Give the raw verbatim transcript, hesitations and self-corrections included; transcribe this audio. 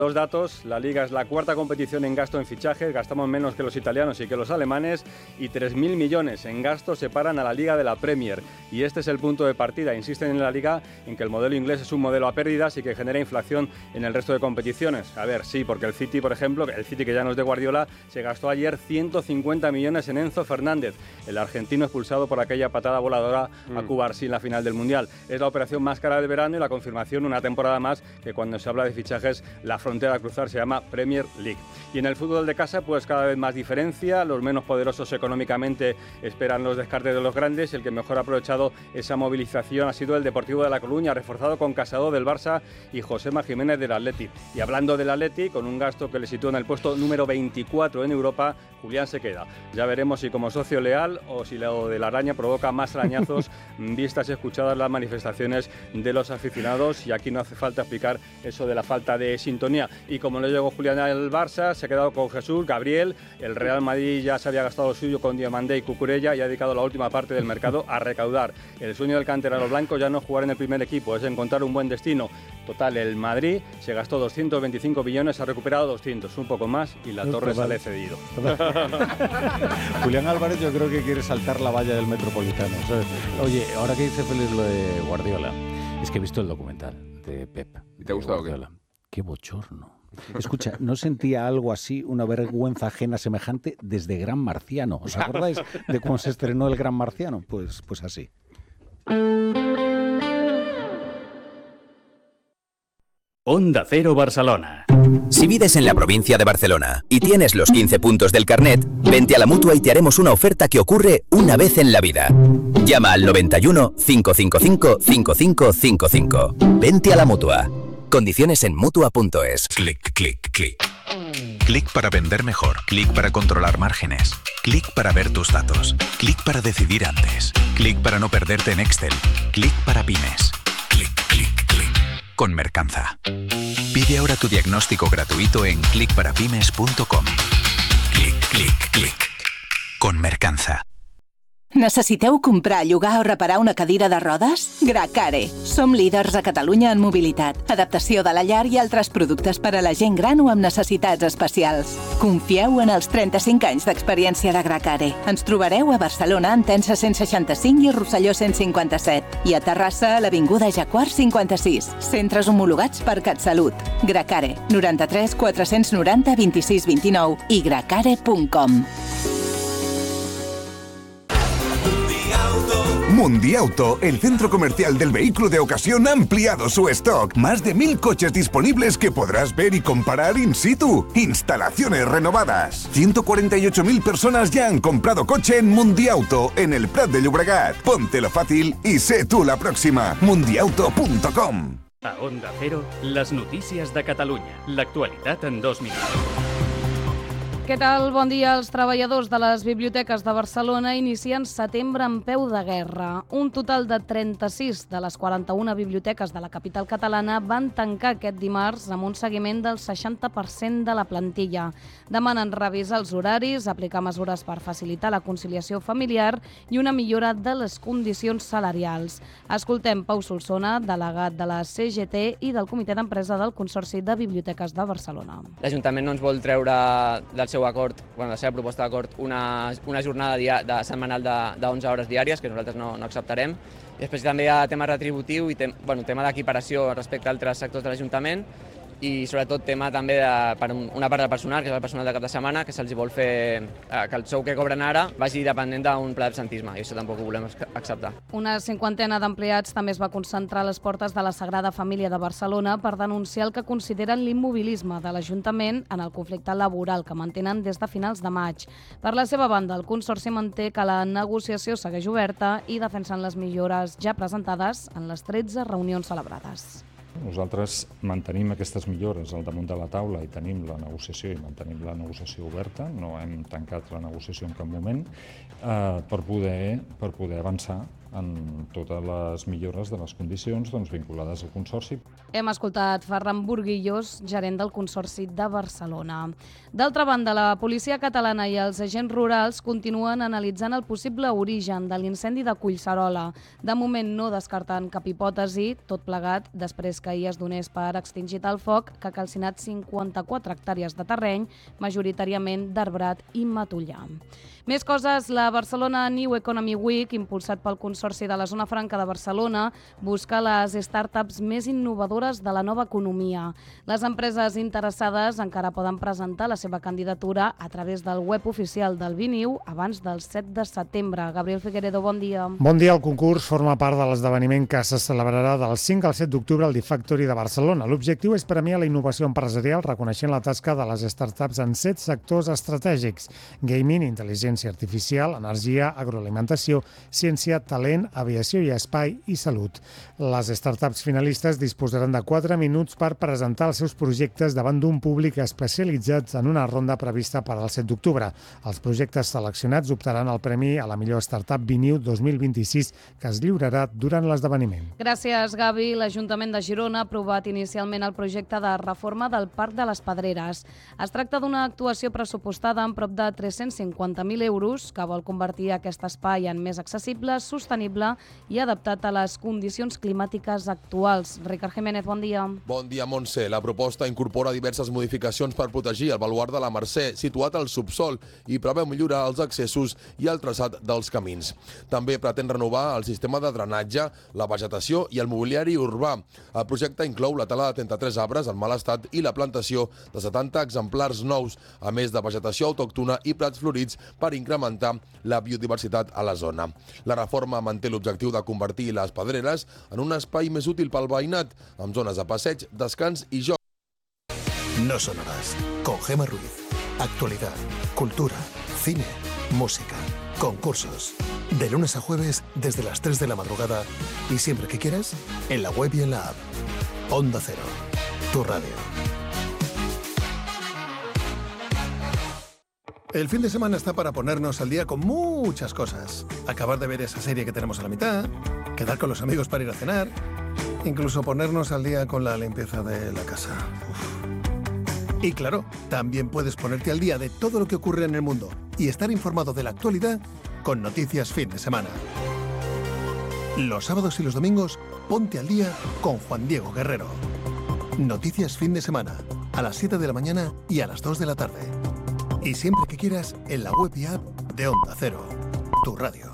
Dos datos, la Liga es la cuarta competición en gasto en fichajes, gastamos menos que los italianos y que los alemanes, y tres mil millones en gasto separan a la Liga de la Premier. Y este es el punto de partida. Insisten en la Liga en que el modelo inglés es un modelo a pérdidas y que genera inflación en el resto de competiciones. A ver, sí, porque el City, por ejemplo, el City que ya no es de Guardiola, se gastó ayer ciento cincuenta millones en Enzo Fernández, el argentino expulsado por aquella patada voladora mm. a Cubarsí en la final del Mundial. Es la operación más cara del verano y la confirmación una temporada más que cuando se habla de fichajes, la frontera a cruzar se llama Premier League. Y en el fútbol de casa, pues cada vez más diferencia. Los menos poderosos económicamente esperan los descartes de los grandes. El que mejor ha aprovechado esa movilización ha sido el Deportivo de La Coruña, reforzado con Casado del Barça y Josema Jiménez del Atleti. Y hablando del Atleti, con un gasto que le sitúa en el puesto número veinticuatro en Europa, Julián se queda. Ya veremos si como socio leal o si lo de la araña provoca más arañazos vistas y escuchadas las manifestaciones de los aficionados. Y aquí no hace falta explicar eso de la falta de sintonía. Y como no llegó Julián al Barça, se ha quedado con Jesús, Gabriel. El Real Madrid ya se había gastado lo suyo con Diomandé y Cucurella y ha dedicado la última parte del mercado a recaudar. El sueño del canterano blanco ya no es jugar en el primer equipo, es encontrar un buen destino. Total, el Madrid se gastó doscientos veinticinco millones, ha recuperado doscientos, un poco más, y la Torre sale cedido. Julián Álvarez yo creo que quiere saltar la valla del Metropolitano, ¿sabes? Oye, ahora que dice Félix lo de Guardiola, es que he visto el documental de Pep. ¿Y te ha gustado qué? Qué bochorno. Escucha, ¿no sentía algo así, una vergüenza ajena semejante desde Gran Marciano? ¿Os acordáis de cuando se estrenó el Gran Marciano? Pues, pues así. Onda Cero Barcelona. Si vives en la provincia de Barcelona y tienes los quince puntos del carnet, vente a la Mutua y te haremos una oferta que ocurre una vez en la vida. Llama al noventa y uno, cinco cinco cinco, cinco cinco cinco cinco. Vente a la Mutua. Condiciones en Mutua punto es. Clic, clic, clic. Clic para vender mejor. Clic para controlar márgenes. Clic para ver tus datos. Clic para decidir antes. Clic para no perderte en Excel. Clic para pymes. Clic, clic, clic. Con Mercanza. Pide ahora tu diagnóstico gratuito en clic para pymes punto com. Clic, clic, clic. Con Mercanza. Necessiteu comprar, llogar o reparar una cadira de rodes? Gracare. Som líders a Catalunya en mobilitat, adaptació de la llar i altres productes per a la gent gran o amb necessitats especials. Confieu en els trenta-cinc anys d'experiència de Gracare. Ens trobareu a Barcelona, Entença cent seixanta-cinc i Rosselló cent cinquanta-set. I a Terrassa, a l'Avinguda Jacquard cinquanta-sis. Centres homologats per CatSalut. Gracare. noranta-tres quatre-cents noranta vint-i-sis vint-i-nou i gracare punt com. Mundiauto, el centro comercial del vehículo de ocasión, ha ampliado su stock. Más de mil coches disponibles que podrás ver y comparar in situ. Instalaciones renovadas. ciento cuarenta y ocho mil personas ya han comprado coche en Mundiauto, en el Prat de Llobregat. Póntelo fácil y sé tú la próxima. mundiauto punto com. A Onda Cero, les notícies de Catalunya. L'actualitat en dos minuts. Què tal? Bon dia. Els treballadors de les biblioteques de Barcelona inicien setembre en peu de guerra. Un total de trenta-sis de les quaranta-una biblioteques de la capital catalana van tancar aquest dimarts amb un seguiment del seixanta per cent de la plantilla. Demanen revisar els horaris, aplicar mesures per facilitar la conciliació familiar i una millora de les condicions salarials. Escoltem Pau Solsona, delegat de la C G T i del Comitè d'Empresa del Consorci de Biblioteques de Barcelona. L'Ajuntament no ens vol treure del seu acord, bueno, la seva proposta d'acord, una, una jornada dia, de setmanal de, de onze hores diàries, que nosaltres no, no acceptarem. I després també hi ha tema retributiu i tem, bueno, tema d'equiparació respecte a altres sectors de l'Ajuntament i sobretot tema també de, per una part del personal, que és el personal de cap de setmana, que se'ls vol fer eh, que el sou que cobren ara vagi dependent d'un pla d'absentisme, i això tampoc ho volem acceptar. Una cinquantena d'empleats també es va concentrar a les portes de la Sagrada Família de Barcelona per denunciar el que consideren l'immobilisme de l'Ajuntament en el conflicte laboral que mantenen des de finals de maig. Per la seva banda, el Consorci manté que la negociació segueix oberta i defensen les millores ja presentades en les tretze reunions celebrades. Nosaltres mantenim aquestes millores al damunt de la taula i tenim la negociació i mantenim la negociació oberta, no hem tancat la negociació en cap moment, eh, per poder, per poder avançar en totes les millores de les condicions doncs, vinculades al Consorci. Hem escoltat Ferran Burguillos, gerent del Consorci de Barcelona. D'altra banda, la policia catalana i els agents rurals continuen analitzant el possible origen de l'incendi de Collserola. De moment no descartant cap hipòtesi, tot plegat després que ahir es donés per extingit el foc que ha calcinat cinquanta-quatre hectàrees de terreny, majoritàriament d'arbrat i matollar. Més coses, la Barcelona New Economy Week, impulsat pel Consorci de la Zona Franca de Barcelona, busca les startups més innovadores de la nova economia. Les empreses interessades encara poden presentar la seva candidatura a través del web oficial del Viniu abans del set de setembre. Gabriel Figueredo, bon dia. Bon dia. El concurs forma part de l'esdeveniment que se celebrarà del cinc al set d'octubre al D-Factory de Barcelona. L'objectiu és premiar la innovació empresarial reconeixent la tasca de les startups en set sectors estratègics: gaming, intel·ligència artificial, energia, agroalimentació, ciència, talent, aviació i espai i salut. Les startups finalistes disposaran de quatre minuts per presentar els seus projectes davant d'un públic especialitzat en una ronda prevista per al set d'octubre. Els projectes seleccionats optaran al premi a la millor startup Viniu dos mil vint-i-sis, que es lliurarà durant l'esdeveniment. Gràcies, Gavi. L'Ajuntament de Girona ha aprovat inicialment el projecte de reforma del Parc de les Pedreres. Es tracta d'una actuació pressupostada en prop de tres-cents cinquanta mil euros que vol convertir aquest espai en més accessible, sostenible i adaptat a les condicions climàtiques actuals. Ricard Jiménez, bon dia. Bon dia, Montse. La proposta incorpora diverses modificacions per protegir el baluard de la Mercè, situat al subsol, i preveu millorar els accessos i el traçat dels camins. També pretén renovar el sistema de drenatge, la vegetació i el mobiliari urbà. El projecte inclou la tala de trenta-tres arbres en mal estat i la plantació de setanta exemplars nous, a més de vegetació autòctona i prats florits per incrementar la biodiversitat a la zona. La reforma manté l'objectiu de convertir les Pedreres en un espai més útil pel veïnat, amb zones de passeig, descans i joc. No son horas. Con Gemma Ruiz. Actualidad, cultura, cine, música, concursos. De lunes a jueves desde las tres de la madrugada y siempre que quieras, en la web y en la app. Onda Cero, tu radio. El fin de semana está para ponernos al día con muchas cosas. Acabar de ver esa serie que tenemos a la mitad, quedar con los amigos para ir a cenar, incluso ponernos al día con la limpieza de la casa. Uf. Y claro, también puedes ponerte al día de todo lo que ocurre en el mundo y estar informado de la actualidad con Noticias Fin de Semana. Los sábados y los domingos, ponte al día con Juan Diego Guerrero. Noticias Fin de Semana, a las siete de la mañana y a las dos de la tarde. Y siempre que quieras, en la web y app de Onda Cero, tu radio.